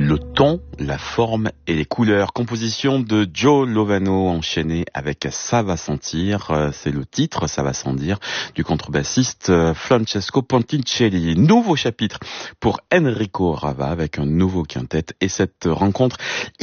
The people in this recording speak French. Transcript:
Le ton, la forme et les couleurs. Composition de Joe Lovano enchaînée avec Ça va sentir. C'est le titre, Ça va sans dire, du contrebassiste Francesco Ponticelli. Nouveau chapitre pour Enrico Rava avec un nouveau quintet et cette rencontre